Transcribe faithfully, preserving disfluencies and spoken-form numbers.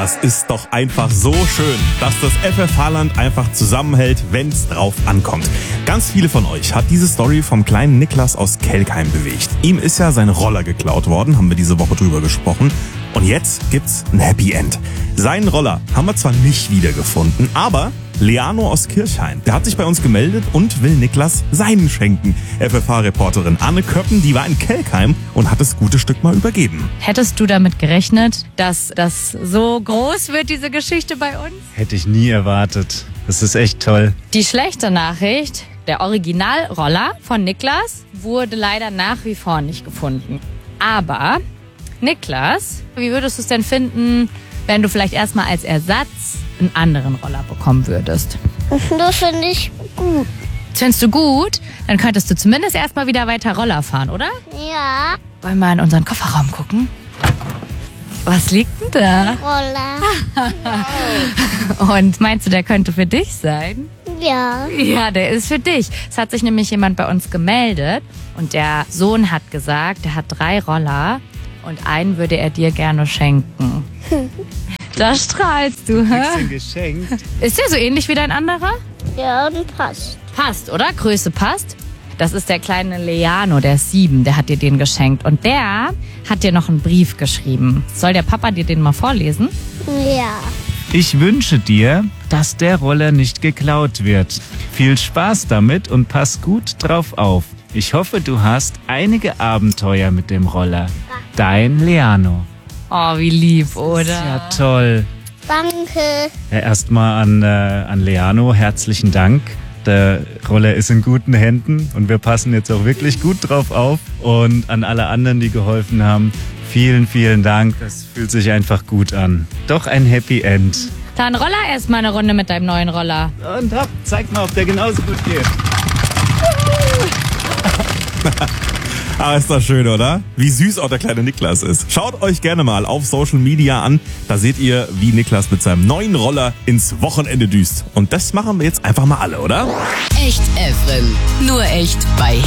Das ist doch einfach so schön, dass das F F H-Land einfach zusammenhält, wenn's drauf ankommt. Ganz viele von euch hat diese Story vom kleinen Niklas aus Kelkheim bewegt. Ihm ist ja sein Roller geklaut worden, haben wir diese Woche drüber gesprochen. Und jetzt gibt's ein Happy End. Seinen Roller haben wir zwar nicht wiedergefunden, aber Leano aus Kirchhain, der hat sich bei uns gemeldet und will Niklas seinen schenken. F F H-Reporterin Anne Köppen, die war in Kelkheim und hat das gute Stück mal übergeben. Hättest du damit gerechnet, dass das so groß wird, diese Geschichte bei uns? Hätte ich nie erwartet. Das ist echt toll. Die schlechte Nachricht, der Originalroller von Niklas wurde leider nach wie vor nicht gefunden. Aber Niklas, wie würdest du es denn finden, wenn du vielleicht erstmal als Ersatz einen anderen Roller bekommen würdest? Das finde ich gut. Das findest du gut? Dann könntest du zumindest erstmal wieder weiter Roller fahren, oder? Ja, Wollen wir in unseren Kofferraum gucken? Was liegt denn da? Roller. Und meinst du, der könnte für dich sein? Ja. Ja, der ist für dich. Es hat sich nämlich jemand bei uns gemeldet und der Sohn hat gesagt, er hat drei Roller und einen würde er dir gerne schenken. Da strahlst du, hä? Ein Geschenk. Ist der so ähnlich wie dein anderer? Ja, und passt. Passt, oder? Größe passt. Das ist der kleine Leano, der ist sieben, der hat dir den geschenkt. Und der hat dir noch einen Brief geschrieben. Soll der Papa dir den mal vorlesen? Ja. Ich wünsche dir, dass der Roller nicht geklaut wird. Viel Spaß damit und pass gut drauf auf. Ich hoffe, du hast einige Abenteuer mit dem Roller. Dein Leano. Oh, wie lieb, oder? Ja, toll. Danke. Ja, erstmal an, äh, an Leano, herzlichen Dank. Der Roller ist in guten Händen und wir passen jetzt auch wirklich gut drauf auf. Und an alle anderen, die geholfen haben, vielen, vielen Dank. Das fühlt sich einfach gut an. Doch ein Happy End. Dann Roller erstmal eine Runde mit deinem neuen Roller. Und hopp, zeig mal, ob der genauso gut geht. Ah, ist das schön, oder? Wie süß auch der kleine Niklas ist. Schaut euch gerne mal auf Social Media an. Da seht ihr, wie Niklas mit seinem neuen Roller ins Wochenende düst. Und das machen wir jetzt einfach mal alle, oder? Echt F M. Nur echt bei